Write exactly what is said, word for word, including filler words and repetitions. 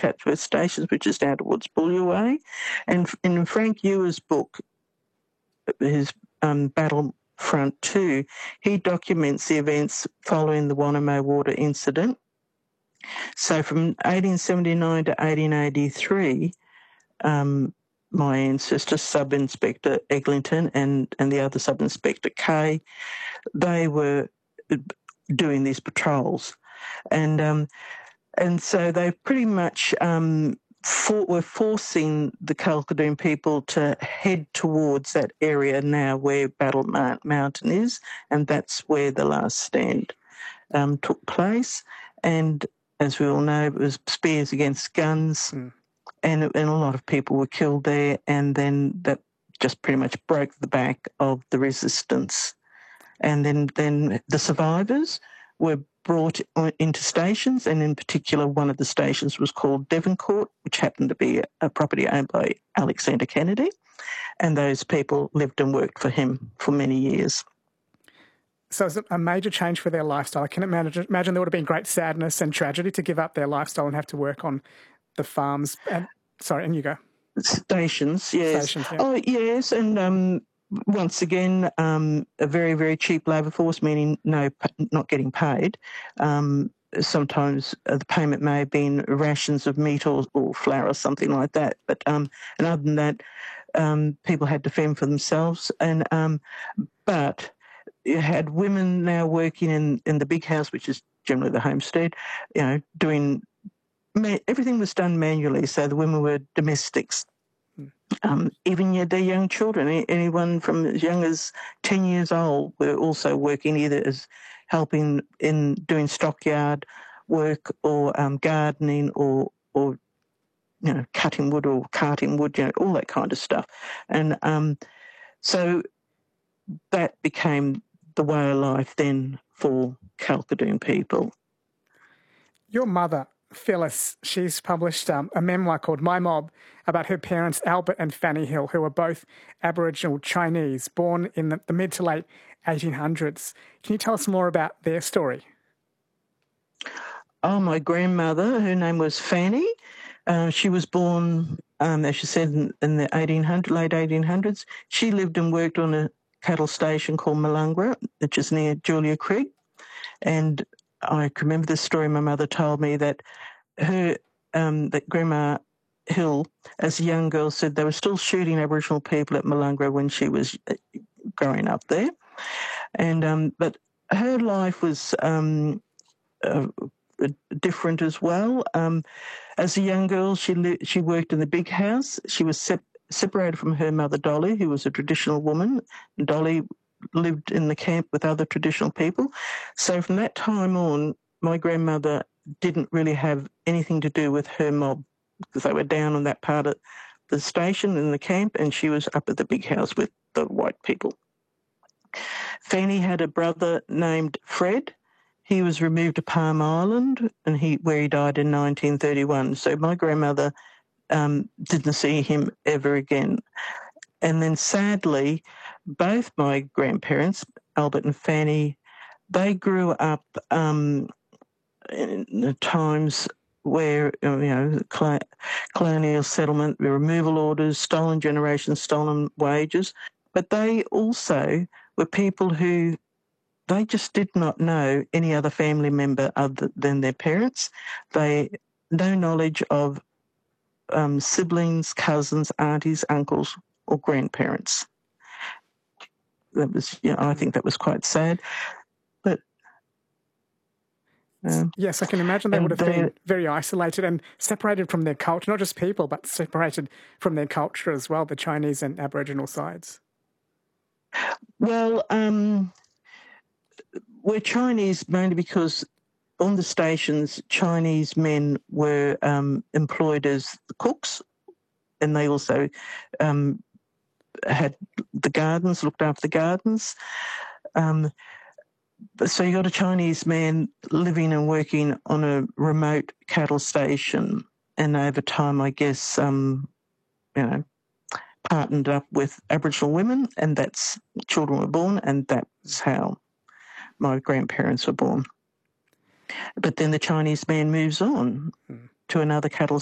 Chatsworth Stations, which is down towards Bulliaway. And in Frank Ewer's book, his um, Battlefront two, he documents the events following the Wanamo Water incident. So from eighteen seventy-nine to eighteen eighty-three, um, my ancestor, Sub-Inspector Eglinton, and, and the other Sub-Inspector Kay, they were doing these patrols. And um, and so they pretty much um, for, were forcing the Kalkadoon people to head towards that area now where Battle Mountain is, and that's where the last stand um, took place. And as we all know, it was spears against guns, mm. and, and a lot of people were killed there, and then that just pretty much broke the back of the resistance. And then, then the survivors were brought into stations, and in particular one of the stations was called Devoncourt, which happened to be a property owned by Alexander Kennedy, and those people lived and worked for him for many years. So it's a major change for their lifestyle. I can imagine, imagine there would have been great sadness and tragedy to give up their lifestyle and have to work on the farms. And sorry, and you go. Stations, yes. Stations, yeah. Oh, yes, and um, once again, um, a very, very cheap labour force, meaning no, not getting paid. Um, sometimes uh, the payment may have been rations of meat or, or flour or something like that. But um, and other than that, um, people had to fend for themselves. And um, but you had women now working in, in the big house, which is generally the homestead, you know, doing everything was done manually. So the women were domestics. Um, even their young children, anyone from as young as ten years old, were also working either as helping in doing stockyard work or um, gardening or, or, you know, cutting wood or carting wood, you know, all that kind of stuff. And um, so that became the way of life then for Kalkadoon people. Your mother, Phyllis, she's published um, a memoir called My Mob about her parents, Albert and Fanny Hill, who were both Aboriginal Chinese, born in the, the mid to late eighteen hundreds. Can you tell us more about their story? Oh, my grandmother, her name was Fanny. Uh, she was born, um, as you said, in, in the eighteen hundreds, late eighteen hundreds. She lived and worked on a cattle station called Malungra, which is near Julia Creek. And I can remember this story my mother told me that her, um, that Grandma Hill, as a young girl, said they were still shooting Aboriginal people at Malungra when she was growing up there. And um, but her life was um, uh, different as well. Um, as a young girl, she li- she worked in the big house. She was sep- separated from her mother, Dolly, who was a traditional woman. And Dolly lived in the camp with other traditional people. So from that time on, my grandmother didn't really have anything to do with her mob because they were down on that part of the station in the camp, and she was up at the big house with the white people. Fanny had a brother named Fred. He was removed to Palm Island, and he where he died in nineteen thirty-one. So my grandmother um, didn't see him ever again. And then sadly, both my grandparents, Albert and Fanny, they grew up um, in the times where, you know, colonial settlement, the removal orders, stolen generations, stolen wages. But they also were people who, they just did not know any other family member other than their parents. They no knowledge of um, siblings, cousins, aunties, uncles, or grandparents. That was, you know, I think that was quite sad. But um, yes, I can imagine they would have been very isolated and separated from their culture, not just people, but separated from their culture as well, the Chinese and Aboriginal sides. Well, um, we're Chinese mainly because on the stations, Chinese men were um, employed as cooks, and they also um, had the gardens, looked after the gardens. Um, so you got a Chinese man living and working on a remote cattle station, and over time, I guess, um, you know, partnered up with Aboriginal women, and that's children were born, and that's how my grandparents were born. But then the Chinese man moves on mm. to another cattle